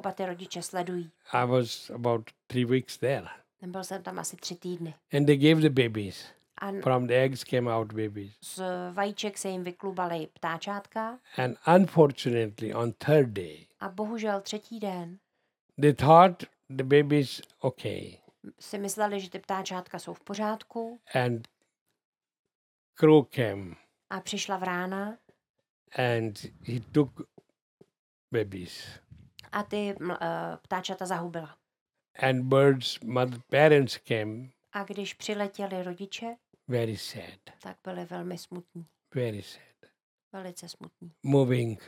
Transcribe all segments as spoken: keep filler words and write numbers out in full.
oba ty rodiče sledují. I was about three weeks there. Byl jsem tam asi tři týdny. And they gave the babies. A From the eggs came out babies. z vajíček se jim vyklubaly ptáčátka. And unfortunately, on third day, A bohužel třetí den they thought the babies okay. si mysleli, že ty ptáčátka jsou v pořádku. And crow came A přišla vrána and he took babies. a ty uh, ptáčata zahubila. And birds, mother, parents came, A když přiletěli rodiče, very sad, tak byli velmi smutní. very sad, Velice smutní. moving.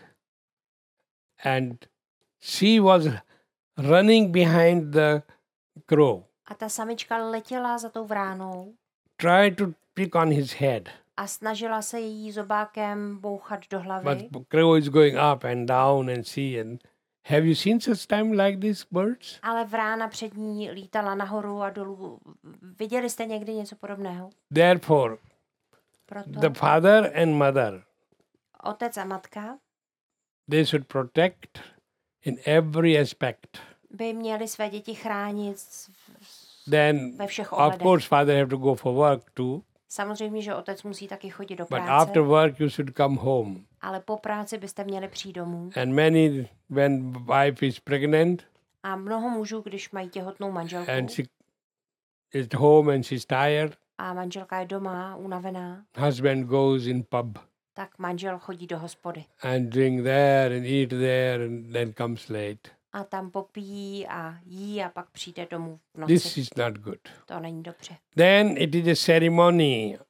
And she was running behind the crow, A ta samička letěla za tou vránou tried to pick on his head. a snažila se jí zobákem bouchat do hlavy. But crow is going up and down and see. And have you seen such time like these birds? Ale vrána před ní lítala nahoru a dolů. Viděli jste někdy něco podobného? Therefore, Proto the father and mother, otec a matka they should protect in every aspect. by měli své děti chránit s- Then, ve všech of ohledech. course, father have to go for work too. Samozřejmě, že otec musí taky chodit do But práce, after work, you should come home. ale po práci byste měli přijít domů. And many, when wife is pregnant A mnoho mužů, když mají těhotnou manželku and she is home and she's tired, a manželka je doma unavená, husband goes in pub tak manžel chodí do hospody. and drink there and eat there and then comes late. A tam popíjí a jí a pak přijde domů v This noci. is not good. To není dobře. Then it is a ceremony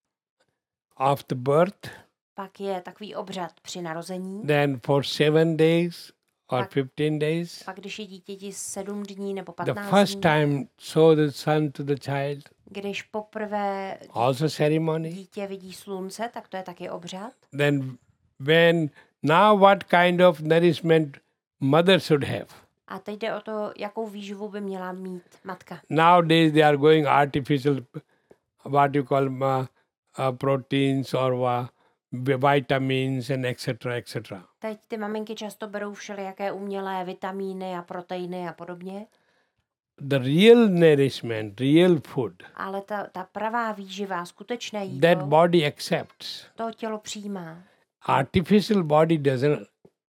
of the birth. Pak je takový obřad při narození. Then for seven days or Pak- fifteen days, Pak, když je dítěti sedm dní nebo the patnáct first dní, time show the sun to the child, když poprvé also ceremony. dítě vidí slunce, tak to je taky obřad. Then when, now what kind of nourishment mother should have? A teď jde o to, jakou výživu by měla mít matka. Nowadays they are going artificial, what you call uh, uh, proteins or uh, vitamins and et cetera et cetera. Teď ty maminky často berou všelijaké umělé vitamíny a proteiny a podobně, The real nourishment, real food, ale ta, ta pravá výživa, skutečné that jídlo, body accepts. to tělo přijímá. Artificial body doesn't uh,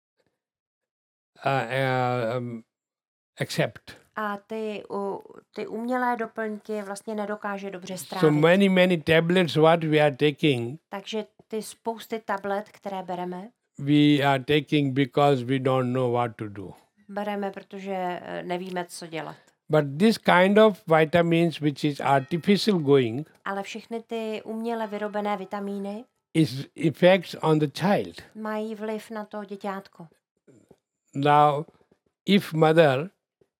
uh, um, accept. A ty, u, ty umělé doplňky vlastně nedokáže dobře strávit. So many, many tablets what we are taking, Takže ty spousty tablet, které bereme, we are taking because we don't know what to do. bereme, protože eh, nevíme, co dělat. But this kind of vitamins which is artificial going Ale všechny ty uměle vyrobené vitamíny is effects on the child. mají vliv na to děťátko. Now, if mother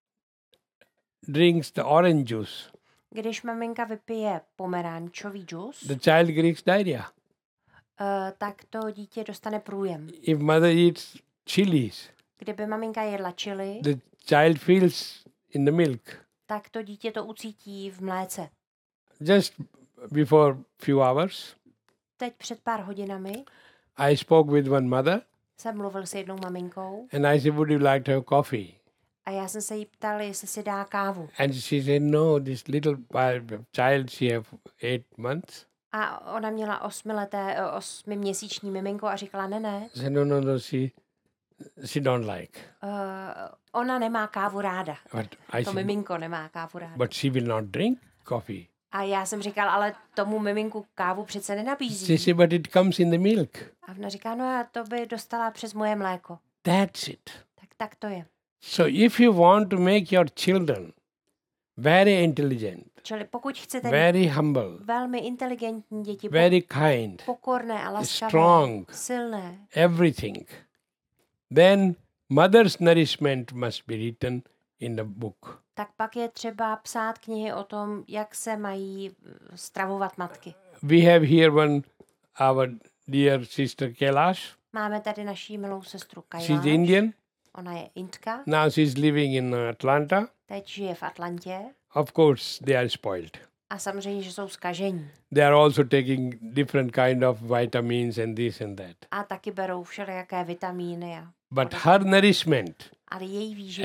drinks the orange juice, Když maminka vypije pomerančový džus, the child gets diarrhea. eh, tak to dítě dostane průjem. If mother eats chilies, Kdyby maminka jedla chili, the child feels in the milk. tak to dítě to ucítí v mléce. Just before few hours, Teď před pár hodinami I spoke with one mother jsem mluvil s jednou maminkou and I said, would you like to have coffee? a já jsem se jí ptal, jestli si dá kávu. And she said, no, this little pi- child, she have eight months. A ona měla osmileté, eh, osmiměsíční miminko a říkala, ne, ne, I said, no, no, no, she, she don't like. uh, ona nemá kávu ráda. But I To said, miminko nemá kávu ráda. but she will not drink coffee. A já jsem říkal, ale tomu miminku kávu přece She nenabízí. said, but it comes in the milk. A ona říká, no a to by dostala přes moje mléko. That's it. Tak tak to je. So if you want to make your children very intelligent, Čili pokud chcete very humble, velmi inteligentní děti, very kind, pokorné a laskavé, strong, silné, everything, then mother's nourishment must be written in the book. tak pak je třeba psát knihy o tom, jak se mají eh, stravovat matky. We have here one, our dear sister Kailash. Máme tady naší milou sestru She's Kailash. Indian. Ona je Indka, Now she's living in Atlanta. teď žije v Atlantě Of course, they are spoiled. a samozřejmě, že jsou zkažení. They are also taking different kind of vitamins and this and that. A taky berou všelijaké vitamíny. A But her nourishment, ale její výživa